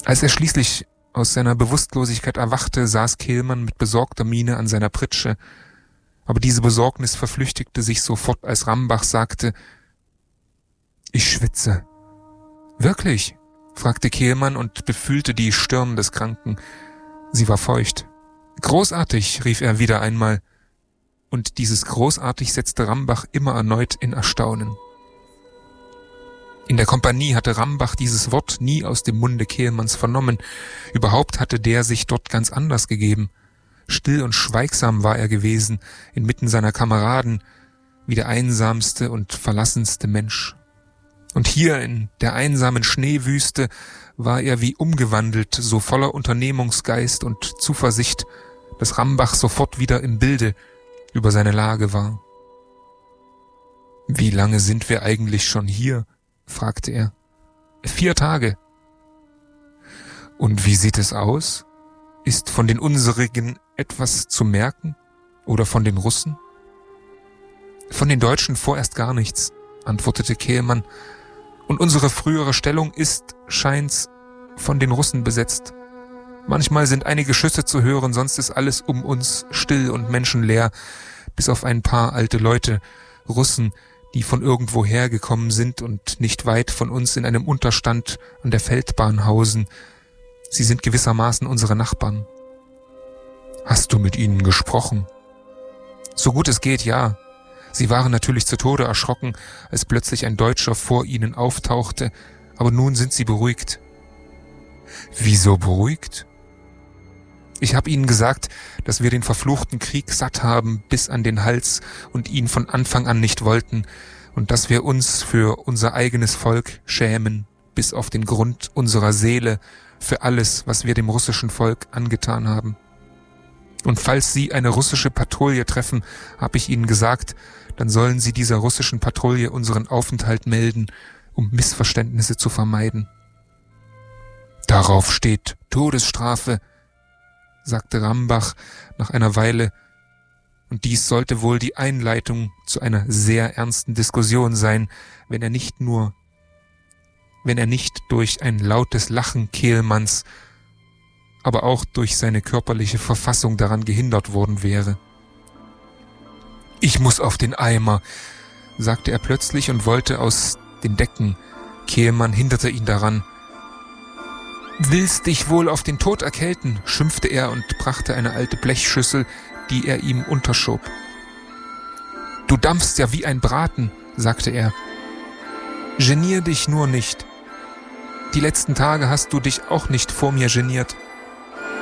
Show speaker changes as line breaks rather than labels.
Als er schließlich aus seiner Bewusstlosigkeit erwachte, saß Kehlmann mit besorgter Miene an seiner Pritsche. Aber diese Besorgnis verflüchtigte sich sofort, als Rambach sagte: »Ich schwitze.« »Wirklich?« fragte Kehlmann und befühlte die Stirn des Kranken. Sie war feucht. »Großartig«, rief er wieder einmal. Und dieses großartig setzte Rambach immer erneut in Erstaunen. In der Kompanie hatte Rambach dieses Wort nie aus dem Munde Kehlmanns vernommen. Überhaupt hatte der sich dort ganz anders gegeben. Still und schweigsam war er gewesen, inmitten seiner Kameraden, wie der einsamste und verlassenste Mensch. Und hier in der einsamen Schneewüste war er wie umgewandelt, so voller Unternehmungsgeist und Zuversicht, dass Rambach sofort wieder im Bilde über seine Lage war. »Wie lange sind wir eigentlich schon hier?« fragte er. 4 Tage. »Und wie sieht es aus? Ist von den unserigen etwas zu merken? Oder von den Russen?« »Von den Deutschen vorerst gar nichts«, antwortete Kehlmann. »Und unsere frühere Stellung ist, scheint's, von den Russen besetzt. Manchmal sind einige Schüsse zu hören, sonst ist alles um uns still und menschenleer, bis auf ein paar alte Leute, Russen, die von irgendwoher gekommen sind und nicht weit von uns in einem Unterstand an der Feldbahn hausen. Sie sind gewissermaßen unsere Nachbarn.« »Hast du mit ihnen gesprochen?« »So gut es geht, ja. Sie waren natürlich zu Tode erschrocken, als plötzlich ein Deutscher vor ihnen auftauchte, aber nun sind sie beruhigt.« »Wieso beruhigt?« »Ich habe ihnen gesagt, dass wir den verfluchten Krieg satt haben bis an den Hals und ihn von Anfang an nicht wollten und dass wir uns für unser eigenes Volk schämen, bis auf den Grund unserer Seele, für alles, was wir dem russischen Volk angetan haben. Und falls sie eine russische Patrouille treffen, habe ich ihnen gesagt, dann sollen sie dieser russischen Patrouille unseren Aufenthalt melden, um Missverständnisse zu vermeiden.« »Darauf steht Todesstrafe«, sagte Rambach nach einer Weile, und dies sollte wohl die Einleitung zu einer sehr ernsten Diskussion sein, wenn er nicht durch ein lautes Lachen Kehlmanns, aber auch durch seine körperliche Verfassung daran gehindert worden wäre. »Ich muss auf den Eimer«, sagte er plötzlich und wollte aus den Decken. Kehlmann hinderte ihn daran. »Willst dich wohl auf den Tod erkälten«, schimpfte er und brachte eine alte Blechschüssel, die er ihm unterschob. »Du dampfst ja wie ein Braten«, sagte er. »Genier dich nur nicht. Die letzten Tage hast du dich auch nicht vor mir geniert.